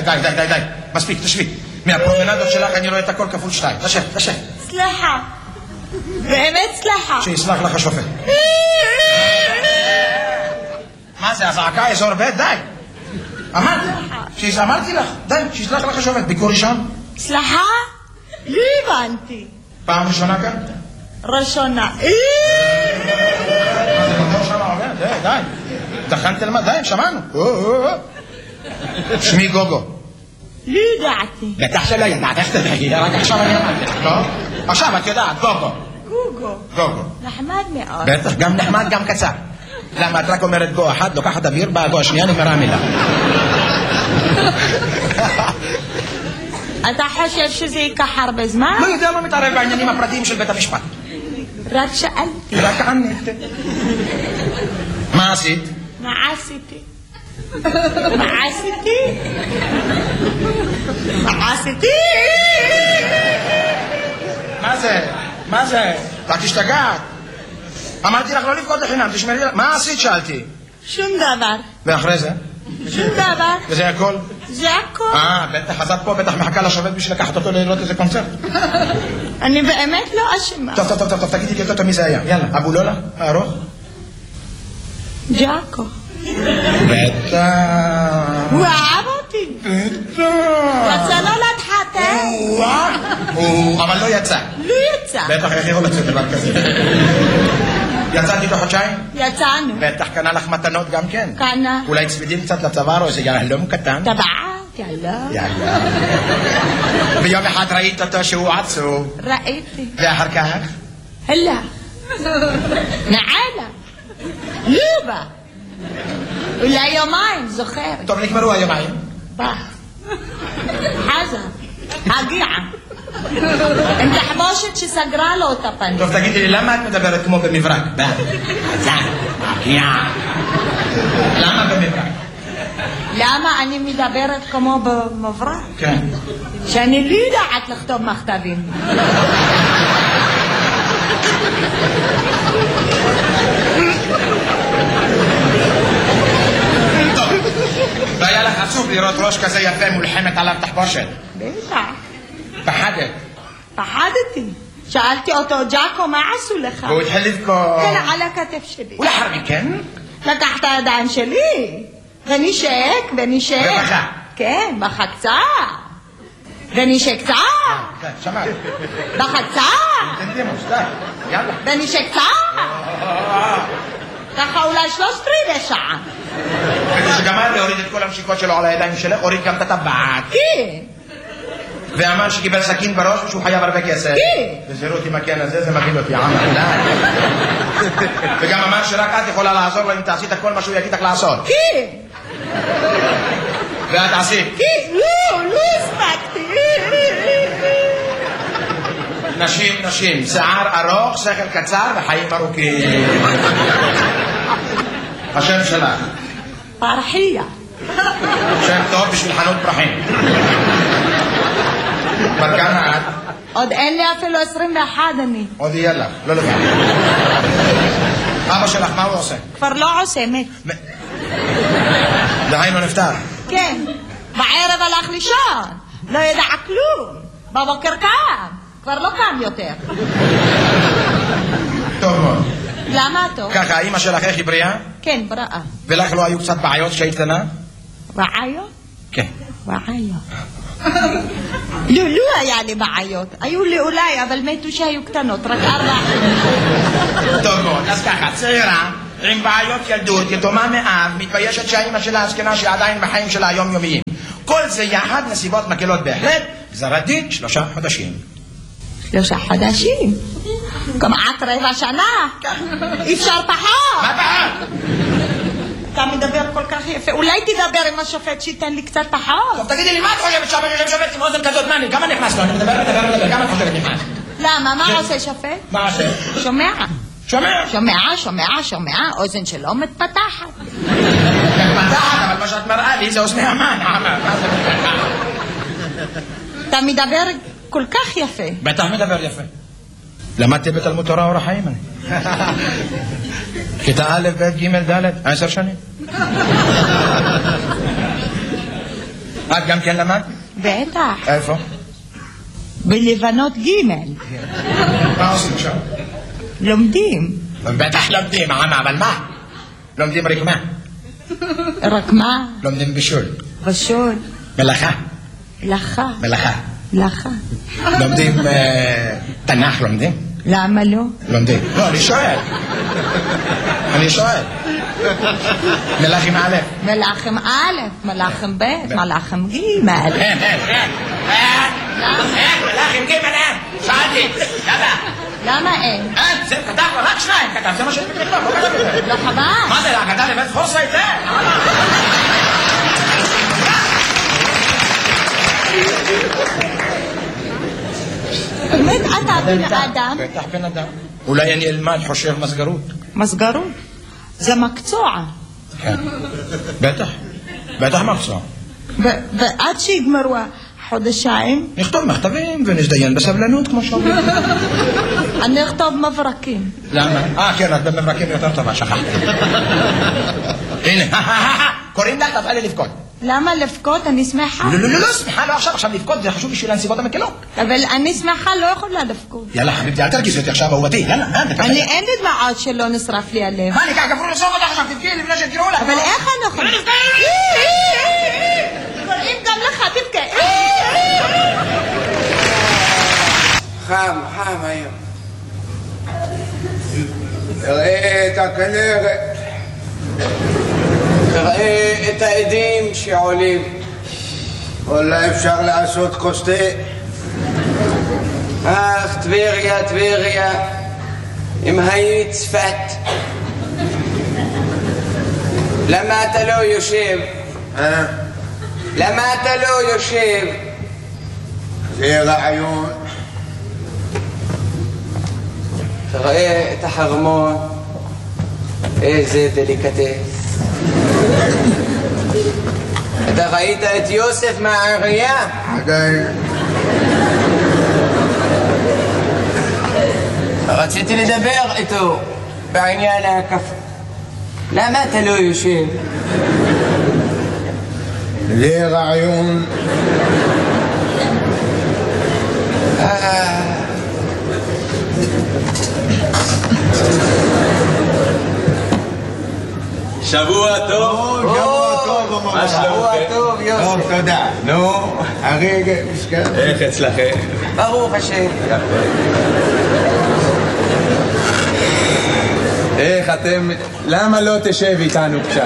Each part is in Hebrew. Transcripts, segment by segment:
די. מספיק, תשבי. מהפרומנדות שלך אני רואה את הכל כפול 2. תשב. סליחה. באמת סליחה. שיסלח לך השופט. מה זה, הזעקה אזור בית? די. אמרתי לך, די, שיסלח לך השופט. ביקור ראשון? סליחה? לא הבנתי. פעם ראשונה כאן? ראשונה. די. דחנתם מה? די, שמענו. שמי גוגו. לא ידעתי. בטח שלא ידעת, איך תדעי? רק עכשיו אני אמרתי לך, לא? עכשיו את יודעת, גוגו. גוגו. נחמד מאוד. בטח, גם נחמד, גם קצר. למה את רק אומרת גו אחד, לוקחת אוויר, באה גו השנייה, נגמרה המילה. אתה חושב שזה ייקח הרבה זמן? לא יודע, לא מתערב בעניינים הפרטיים של בית המשפט. רק שאלתי. רק ענית. מה עשית? מה עשיתי? מה זה? רק תשתגעת. אמרתי לך לא לבכות לחינם, תשמרי לך. מה עשית? שאלתי. שום דבר. ואחרי זה? שום דבר. וזה הכל? זה הכל. בטח, אז את פה בטח מחכה לשופט בשביל לקחת אותו לראות איזה קונצרט. אני באמת לא אשמה. טוב, תגידי לי אותו מי זה היה. יאללה, אבו לולה, הארוך? ג'אקו. בטח. הוא אהב אותי. בטח. רצה לא להתחתן. אבל לא יצא. לא יצא. בטח, איך יכול לצאת דבר כזה? יצאת איתו חודשיים? יצאנו. בטח, קנה לך מתנות גם כן. קנה. אולי צמידים קצת לצוואר או איזה יהלום קטן? טבעת, יאללה. ויום אחד ראית אותו שהוא עצוב. ראיתי. ואחר כך? הלך. נעלה. ליבה. אולי יומיים, זוכרת. טוב, נגמרו היומיים. בא. חזר. הגיעה. עם תחבושת שסגרה לו את הפנים. טוב, תגידי לי, למה את מדברת כמו במברק? חזר. הגיעה. למה במברק? למה אני מדברת כמו במברק? כן. שאני לא יודעת לכתוב מכתבים. והיה לך עצוב לראות ראש כזה יפה מולחמת עליו תחבושת. בטח. פחדת. שאלתי אותו, ג'אקו, מה עשו לך? והוא התחיל לבכות. כן, על הכתף שלי. ולאחר מכן? לקח את הידיים שלי, ונשק. ובכה? כן, בכה קצת. ונשק קצת. כן, שמעת. בכה קצת. יאללה. ונשק קצת. ככה אולי 3/4 שעה. וכשגמר להוריד את כל המשיקות שלו על הידיים שלך, הוריד גם את הטבעת. כן. ואמר שקיבל סכין בראש ושהוא חייב הרבה כסף. כן. וזירות עם הכן הזה, זה מבין אותי, עמר. וגם אמר שרק את יכולה לעזור לו אם תעשית כל מה שהוא יגיד לך לעשות. כן. ואת עשית. כן. לא הספקתי. נשים, שיער ארוך, שכל קצר וחיים ארוכים. השם שלך. פרחיה. שם טוב בשביל חנות פרחים. בר כמה את? עוד אין לי אפילו 21 אני. עוד יהיה לך, לא לבד. אבא שלך, מה הוא עושה? כבר לא עושה, מת. דהיינו נפטר. כן. בערב הלך לישון. לא ידע כלום. בבוקר קם. כבר לא קם יותר. טוב מאוד. למה טוב? ככה, אמא שלך איך היא בריאה? כן, בריאה. ולך לא היו קצת בעיות כשהיית קטנה? בעיות? כן. בעיות. לא היה לי בעיות. היו לי אולי, אבל מתו שהיו קטנות, רק 4. טוב מאוד, אז ככה, צעירה, עם בעיות ילדות, יתומה מאב, מתביישת שהאמא שלה הזקנה שעדיין בחיים שלה היומיומיים. כל זה יחד נסיבות מקלות בהחלט, גזר הדין 3 חודשים. 3 חודשים? כמעט 15 שנה. אפשר פחות. מה פחות? אתה מדבר כל כך יפה. אולי תדבר עם השופט שייתן לי קצת פחות. טוב, תגידי לי, מה את חושבת שופט עם אוזן כזאת? מה אני? כמה נכנס לו? אני מדבר, כמה את חושבת נכנס? למה? מה עושה שופט? מה עושה? שומע, אוזן שלו מתפתחת. מתפתחת, אבל מה שאת מראה לי זה אוזני המן. אתה מדבר כל כך יפה. בטח מדבר יפה. למדתי בתלמוד תורה אור החיים אני. כיתה א', ב', ג', ד', 10 שנים. את גם כן למד? בטח. איפה? בלבנות ג'. מה עושים עכשיו? לומדים. בטח לומדים, אבל מה? לומדים רק מה? רק מה? לומדים בישול. בישול. מלאכה. מלאכה. מלאכה. מלאכה. לומדים תנ"ך, לומדים? למה לא? לומדים. לא, אני שואל. מלאכים א'. מלאכים א', מלאכים ב', מלאכים ג'. אין. מלאכים ג' אין. שאלתי. למה אין? אין, זה כתב, רק שניים כתב, זה מה שאני מכתוב, לא כתב את זה. לא חבל. מה זה, כתב לבית חורסה את זה? באמת אתה בן אדם? בטח בן אדם. אולי אני אלמד חושב מסגרות. מסגרות? זה מקצוע. כן. בטח מקצוע. ועד שיגמרו חודשיים נכתוב מכתבים ונזדיין בסבלנות כמו שאומרים. אני אכתוב מברקים. למה? כן, את במברקים יותר טובה, שכחתי. הנה, קוראים לך, תפעלי לבכות. למה לבכות? אני שמחה. לא, שמחה לא עכשיו לבכות, זה חשוב בשביל הנסיבות המקלות. אבל אני שמחה, לא יכולה לבכות. יאללה, חביבתי, אל תרגיזי אותי עכשיו, אהובתי, יאללה. אני אין לי דמעות שלא נשרף לי הלב. מה, אני ככה גפרו לסוף אותך עכשיו, תבכי לפני שתקראו לך. אבל איך אני יכולה? קוראים גם לך, תבכה. חם היום. תראה את הכנרת, תראה את העדים שעולים. אולי אפשר לעשות כוס תה. אך טבריה, אם היית צפת, למה אתה לא יושב? למה אתה לא יושב? זה רעיון. תראה את החרמון, איזה דליקטס. אתה ראית את יוסף מהעירייה? עדיין. רציתי לדבר איתו בעניין הקפה. למה אתה לא יושב? זה רעיון. שבוע טוב. שבוע טוב, יוסף. טוב, תודה. נו, הרגע, מסכן. איך אצלכם? ברוך השם. איך אתם... למה לא תשב איתנו קצת?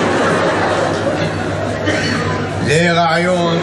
זה רעיון.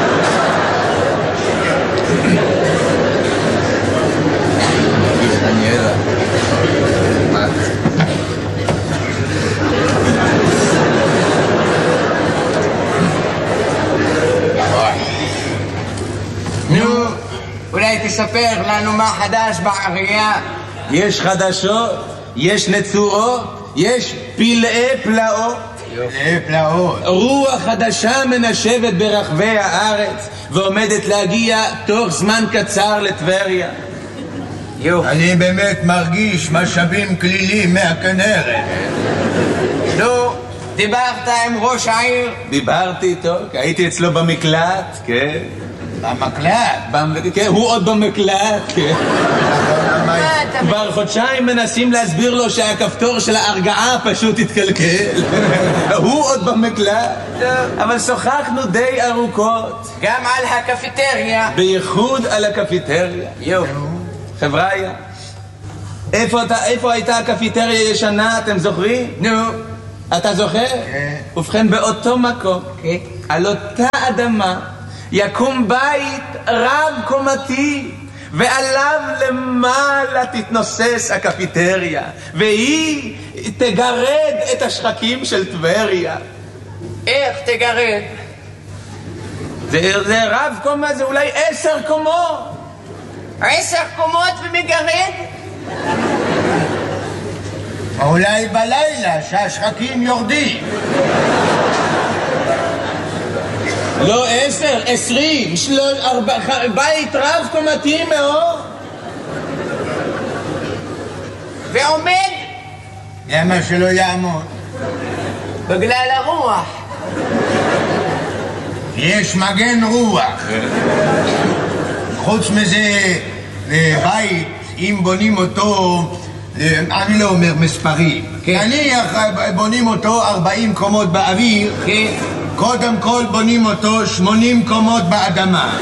נו, אולי תספר לנו מה חדש בעירייה. יש חדשות, יש נצורות, יש פלאי פלאות. פלאות. רוח חדשה מנשבת ברחבי הארץ ועומדת להגיע תוך זמן קצר לטבריה. אני באמת מרגיש משאבים כלילים מהכנרת. נו, דיברת עם ראש העיר? דיברתי איתו, הייתי אצלו במקלט, כן. במקלט? כן, הוא עוד במקלט, כן. כבר חודשיים מנסים להסביר לו שהכפתור של ההרגעה פשוט התקלקל. הוא עוד במקלט. אבל שוחחנו די ארוכות. גם על הקפיטריה. בייחוד על הקפיטריה. חבריה, איפה הייתה הקפיטריה ישנה, אתם זוכרים? נו. אתה זוכר? כן. ובכן, באותו מקום, על אותה אדמה, יקום בית רב קומתי, ועליו למעלה תתנוסס הקפיטריה, והיא תגרד את השחקים של טבריה. איך תגרד? זה רב קומה, זה אולי 10 קומות. 10 קומות ומגרד? אולי בלילה שהשחקים יורדים. לא 10, 20, 4, בית רב קומתי מאוד. ועומד? למה שלא יעמוד? בגלל הרוח. יש מגן רוח. חוץ מזה, בית, אם בונים אותו, אני לא אומר מספרים. נניח בונים אותו 40 קומות באוויר, קודם כל בונים אותו 80 קומות באדמה.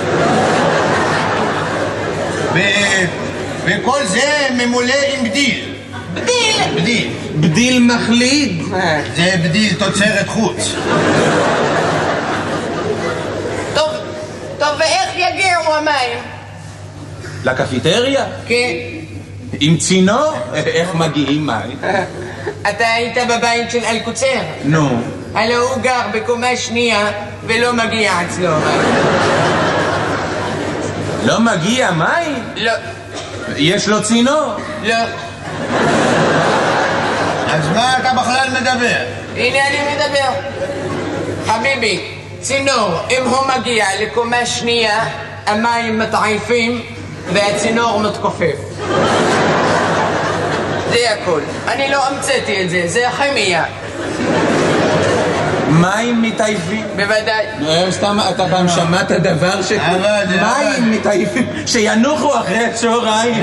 וכל זה ממולא עם בדיל. בדיל. בדיל מחליד. זה בדיל תוצרת חוץ. טוב, ואיך יגיעו המים? לקפיטריה? כן. עם צינור? איך מגיעים מים? אתה היית בבית של אלקוצר? נו. הלא הוא גר בקומה שנייה ולא מגיע אצלו מים. לא מגיע מים? לא. יש לו צינור? לא. אז מה אתה בכלל מדבר? הנה אני מדבר. חביבי, צינור, אם הוא מגיע לקומה שנייה, המים מתעייפים והצינור מתכופף. זה הכל. אני לא המצאתי את זה, זה כימיה. מים מתעייפים? בוודאי. סתם, אתה פעם שמעת דבר מים מתעייפים? שינוחו אחרי הצהריים.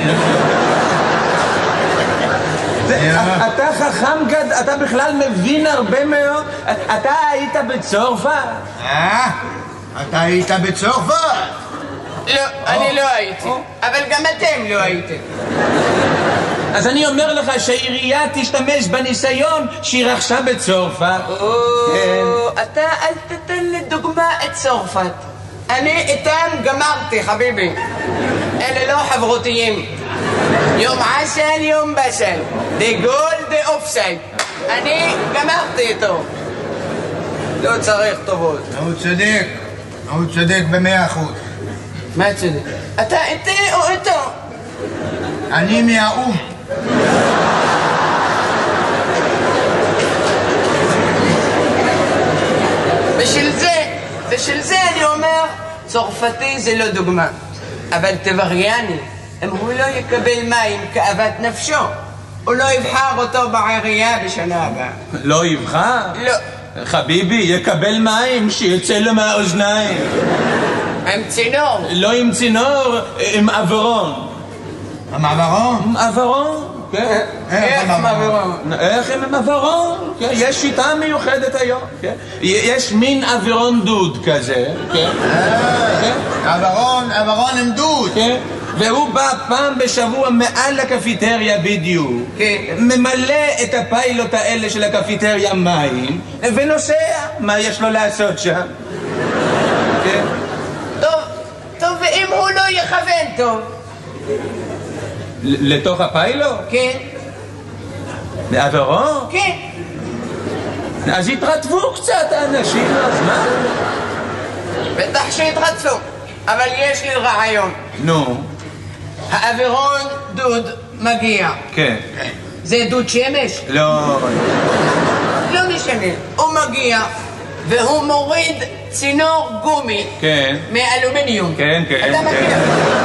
אתה חכם גד, אתה בכלל מבין הרבה מאוד. אתה היית בצרפת? אתה היית בצרפת? לא, אני לא הייתי. אבל גם אתם לא הייתם. אז אני אומר לך שהעירייה תשתמש בניסיון שהיא רכשה בצרפת. אתה אל תתן לדוגמה את צרפת. אני איתם גמרתי, חביבי. אלה לא חברותיים. יום עשן, יום בשן. דה גול, דה אופסייד. אני גמרתי איתו. לא צריך טובות. הוא צודק ב100%. מה צודק? אתה איתי או איתו? אני מהאום. בשביל זה אני אומר, צרפתי זה לא דוגמה. אבל טבריאני, אם הוא לא יקבל מים כאוות נפשו, הוא לא יבחר אותו בעירייה בשנה הבאה. לא יבחר? לא. חביבי, יקבל מים שיוצא לו מהאוזניים. עם צינור? לא עם צינור, עם עברון. עם עברון? עם עברון? איך עם עברון? איך עם עברון? יש שיטה מיוחדת היום. יש מין עברון דוד כזה. עברון עם דוד. והוא בא פעם בשבוע מעל הקפיטריה בדיוק, ממלא את הפיילוט האלה של הקפיטריה מים ונוסע. מה יש לו לעשות שם? טוב, ואם הוא לא יכוון טוב? לתוך הפיילוט? כן. לעברו? כן. אז התרטבו קצת האנשים, אז מה? בטח שהתרטפו, אבל יש לי רעיון. נו. האווירון דוד מגיע. כן. זה דוד שמש? לא. לא משנה. הוא מגיע והוא מוריד צינור גומי. כן. מאלומיניום. כן. אתה מכיר?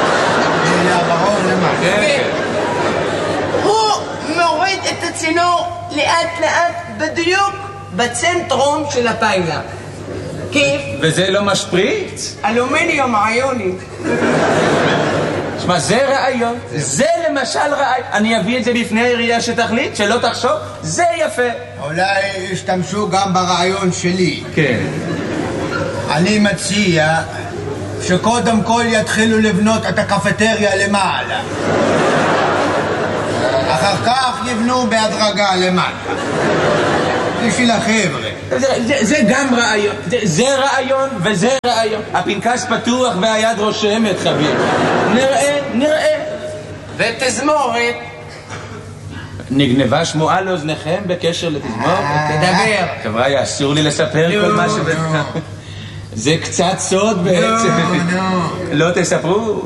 כן. הוא מוריד את הצינור לאט לאט בדיוק בצנטרום של הפיילה. כיף? וזה לא משפריץ? אלומיניום עיוני. שמע, זה רעיון. זה למשל רעיון. אני אביא את זה בפני העירייה שתחליט, שלא תחשוב. זה יפה. אולי ישתמשו גם ברעיון שלי. כן. אני מציע שקודם כל יתחילו לבנות את הקפטריה למעלה. אחר כך יבנו בהדרגה למטה. בשביל החבר'ה. זה גם רעיון. זה רעיון וזה רעיון. הפנקס פתוח והיד רושמת, חביב. נראה. ותזמורת. נגנבה שמועה לאוזניכם בקשר לתזמורת? תדבר. חבר'ה, אסור לי לספר כל מה זה קצת סוד בעצם. לא תספרו?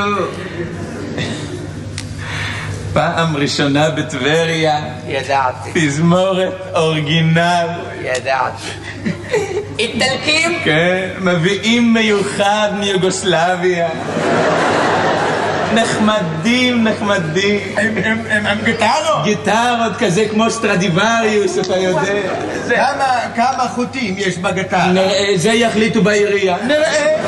פעם ראשונה בטבריה. ידעתי. תזמורת אורגינל. ידעתי. איטלקים? כן, מביאים מיוחד מיוגוסלביה. נחמדים. הם גיטרות? גיטרות כזה כמו סטרדיווריוס, אתה יודע. כמה חוטים יש בגיטרה? זה יחליטו בעירייה. נראה.